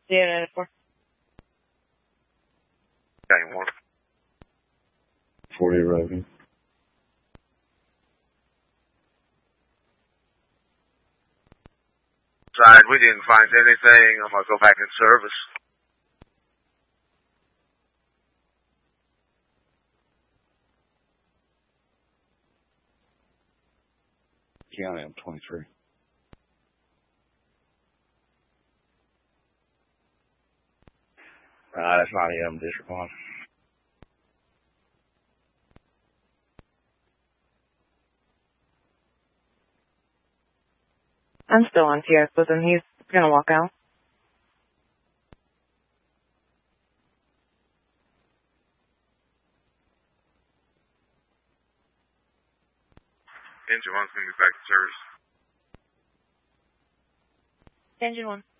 Yeah, 4. Got 1. 40 revenue. Side, we didn't find anything. I'm going to go back in service. County, I'm 23. That's not him, District 1. I'm still on TS with him. He's going to walk out. Engine 1's going to be back to service. Engine 1.